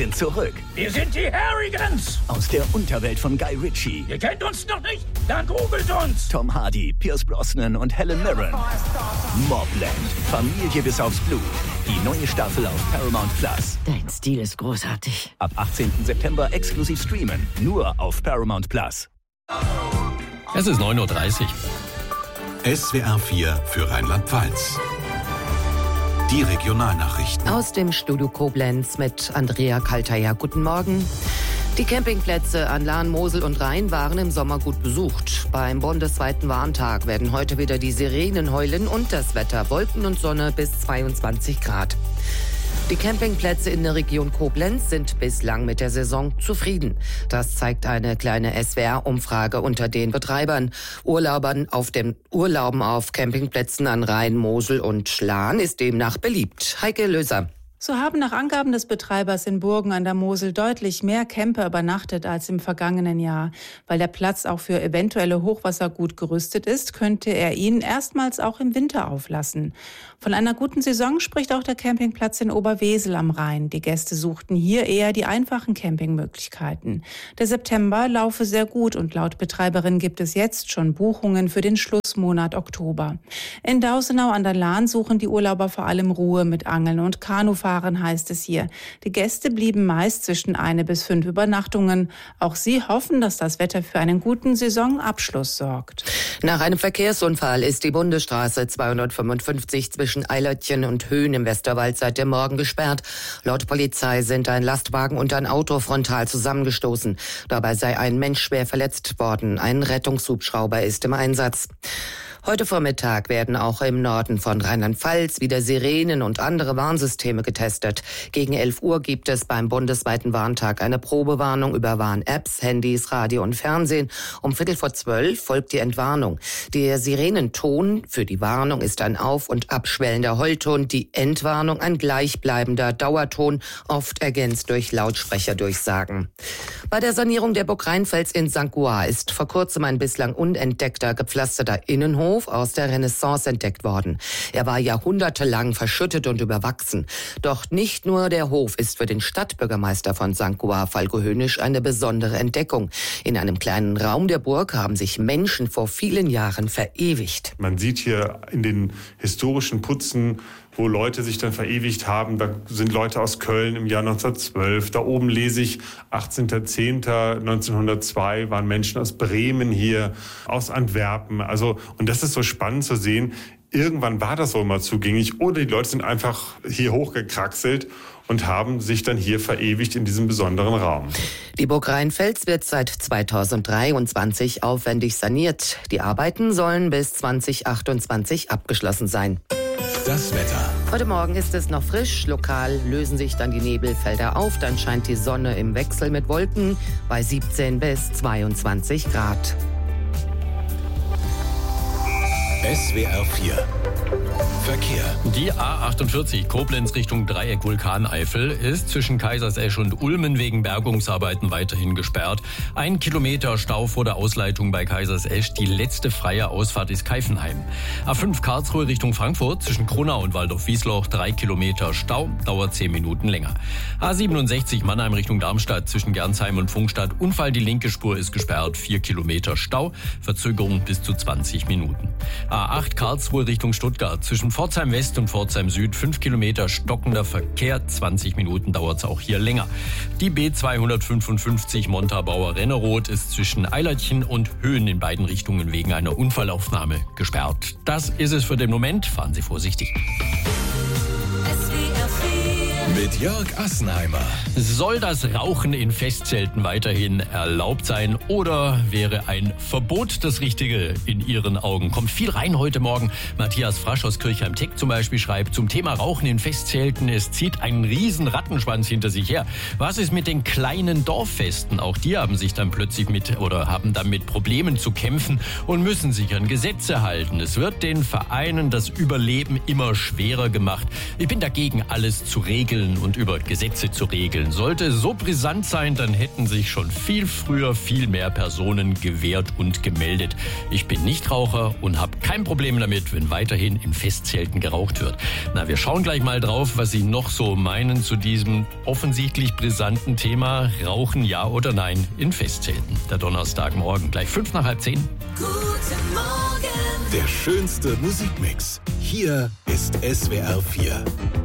sind zurück. Wir sind die Harrigans. Aus der Unterwelt von Guy Ritchie. Ihr kennt uns noch nicht? Dann googelt uns. Tom Hardy, Pierce Brosnan und Helen Mirren. Mobland. Familie bis aufs Blut. Die neue Staffel auf Paramount Plus. Dein Stil ist großartig. Ab 18. September exklusiv streamen. Nur auf Paramount Plus. Es ist 9:30 Uhr. SWR 4 für Rheinland-Pfalz. Die Regionalnachrichten. Aus dem Studio Koblenz mit Andrea Kalteier. Guten Morgen. Die Campingplätze an Lahn, Mosel und Rhein waren im Sommer gut besucht. Beim bundesweiten Warntag werden heute wieder die Sirenen heulen und das Wetter Wolken und Sonne bis 22 Grad. Die Campingplätze in der Region Koblenz sind bislang mit der Saison zufrieden. Das zeigt eine kleine SWR-Umfrage unter den Betreibern. Urlaubern Urlauben auf Campingplätzen an Rhein, Mosel und Lahn ist demnach beliebt. Heike Löser. So haben nach Angaben des Betreibers in Burgen an der Mosel deutlich mehr Camper übernachtet als im vergangenen Jahr. Weil der Platz auch für eventuelle Hochwasser gut gerüstet ist, könnte er ihn erstmals auch im Winter auflassen. Von einer guten Saison spricht auch der Campingplatz in Oberwesel am Rhein. Die Gäste suchten hier eher die einfachen Campingmöglichkeiten. Der September laufe sehr gut und laut Betreiberin gibt es jetzt schon Buchungen für den Schlussmonat Oktober. In Dausenau an der Lahn suchen die Urlauber vor allem Ruhe mit Angeln und Kanufahren, heißt es hier. Die Gäste blieben meist zwischen 1 bis 5 Übernachtungen. Auch sie hoffen, dass das Wetter für einen guten Saisonabschluss sorgt. Nach einem Verkehrsunfall ist die Bundesstraße 255 zwischen Eilertchen und Höhen im Westerwald seit dem Morgen gesperrt. Laut Polizei sind ein Lastwagen und ein Auto frontal zusammengestoßen. Dabei sei ein Mensch schwer verletzt worden. Ein Rettungshubschrauber ist im Einsatz. Heute Vormittag werden auch im Norden von Rheinland-Pfalz wieder Sirenen und andere Warnsysteme getestet. Gegen 11 Uhr gibt es beim bundesweiten Warntag eine Probewarnung über Warn-Apps, Handys, Radio und Fernsehen. Um 11:15 folgt die Entwarnung. Der Sirenenton für die Warnung ist ein auf- und abschwellender Heulton, die Entwarnung ein gleichbleibender Dauerton, oft ergänzt durch Lautsprecherdurchsagen. Bei der Sanierung der Burg Rheinfels in St. Goar ist vor kurzem ein bislang unentdeckter gepflasterter Innenhof aus der Renaissance entdeckt worden. Er war jahrhundertelang verschüttet und überwachsen. Doch nicht nur der Hof ist für den Stadtbürgermeister von St. Goar, Falko Hönisch, eine besondere Entdeckung. In einem kleinen Raum der Burg haben sich Menschen vor vielen Jahren verewigt. Man sieht hier in den historischen Putzen, wo Leute sich dann verewigt haben. Da sind Leute aus Köln im Jahr 1912. Da oben lese ich 18.10.1902 waren Menschen aus Bremen hier, aus Antwerpen. Und das ist so spannend zu sehen. Irgendwann war das so mal zugänglich oder die Leute sind einfach hier hochgekraxelt und haben sich dann hier verewigt in diesem besonderen Raum. Die Burg Rheinfels wird seit 2023 aufwendig saniert. Die Arbeiten sollen bis 2028 abgeschlossen sein. Das Wetter. Heute Morgen ist es noch frisch. Lokal lösen sich dann die Nebelfelder auf. Dann scheint die Sonne im Wechsel mit Wolken bei 17 bis 22 Grad. SWR 4 Verkehr. Die A48 Koblenz Richtung Dreieck Vulkaneifel ist zwischen Kaisersesch und Ulmen wegen Bergungsarbeiten weiterhin gesperrt. 1 Kilometer Stau vor der Ausleitung bei Kaisersesch. Die letzte freie Ausfahrt ist Keifenheim. A5 Karlsruhe Richtung Frankfurt zwischen Kronau und Waldorf-Wiesloch 3 Kilometer Stau, dauert 10 Minuten länger. A67 Mannheim Richtung Darmstadt zwischen Gernsheim und Pfungstadt. Unfall, die linke Spur ist gesperrt, 4 Kilometer Stau, Verzögerung bis zu 20 Minuten. A8 Karlsruhe Richtung Stuttgart zwischen Pforzheim West und Pforzheim Süd 5 Kilometer stockender Verkehr, 20 Minuten dauert es auch hier länger. Die B255 Montabaur-Renneroth ist zwischen Eilertchen und Höhen in beiden Richtungen wegen einer Unfallaufnahme gesperrt. Das ist es für den Moment, fahren Sie vorsichtig. Mit Jörg Assenheimer. Soll das Rauchen in Festzelten weiterhin erlaubt sein oder wäre ein Verbot das Richtige in Ihren Augen? Kommt viel rein heute Morgen. Matthias Frasch aus Kirchheim-Teck zum Beispiel schreibt zum Thema Rauchen in Festzelten, es zieht einen riesen Rattenschwanz hinter sich her. Was ist mit den kleinen Dorffesten? Auch die haben sich dann plötzlich haben dann mit Problemen zu kämpfen und müssen sich an Gesetze halten. Es wird den Vereinen das Überleben immer schwerer gemacht. Ich bin dagegen, alles zu regeln regeln und über Gesetze zu regeln sollte so brisant sein, dann hätten sich schon viel früher viel mehr Personen gewehrt und gemeldet. Ich bin Nichtraucher und habe kein Problem damit, wenn weiterhin in Festzelten geraucht wird. Na, wir schauen gleich mal drauf, was Sie noch so meinen zu diesem offensichtlich brisanten Thema. Rauchen ja oder nein in Festzelten. Der Donnerstagmorgen, gleich 5:05. Guten Morgen. Der schönste Musikmix. Hier ist SWR 4.